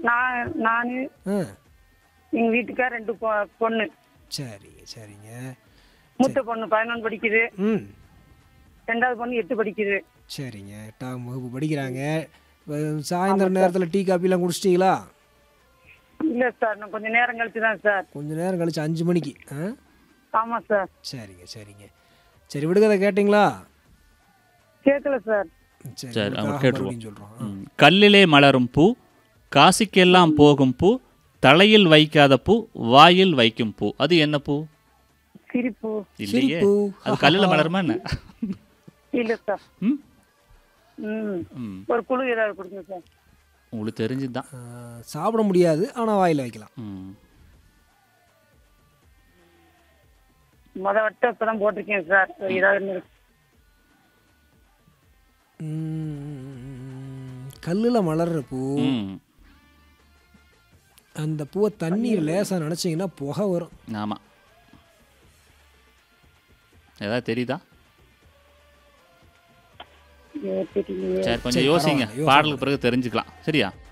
நானு ஆ எங்க வீட்டுக்கார 2 பொண்ணு. சரிங்க சரிங்க. மூத்த பொண்ணு 11 படிக்குது. ம் 2வது பொண்ணு 8 படிக்குது. சரிங்க. 8ஆம் வகுப்பு படிக்கிறாங்க. சாயந்தரம் நேரத்தில் டீ காப்பிலாம் குடிச்சிட்டிங்களா? இல்ல சார், நான் கொஞ்சம் நேரம் கழிச்சு தான் சார். கொஞ்சம் நேரம் கழிச்சு 5 மணிக்கு. ஆமா சார். சரிங்க சரிங்க. சரி விடுகதை கேட்டிங்களா? கேட்கல சார். சரி சரி, அவங்க கேட்டுருவோம். மறுபடியும் சொல்கிறோம். கல்லிலே மலரும் பூ, காசிக்கெல்லாம் போகும் பூ, தலையில் வைக்காத பூ, வாயில் வைக்கும் பூ. அது என்ன பூ? சிரிப்பு. இல்லையே. சிரிப்பு. அது கல்லில் மலருமா என்ன? இல்ல சார். ம்? ம். ம். ஒரு குழு ஏதாவது கொடுங்க சார். உங்களுக்கு தெரிஞ்சுதான். சாப்பிட முடியாது ஆனால் வாயில் வைக்கலாம். ம். வட்டம் இப்பதான் போட்டிருக்கேன் சார். ஏதாவது கல்லில் மலர்ற பூ. ம். அந்த பூவை தண்ணீர் லேசாக நினச்சிங்கன்னா புகை வரும். ஆமாம். ஏதாவது தெரியுதா? தெரியலையே. சரி, கொஞ்சம் யோசிங்க. பரவாயில்ல, பாடலுக்கு பிறகு தெரிஞ்சுக்கலாம். சரியா?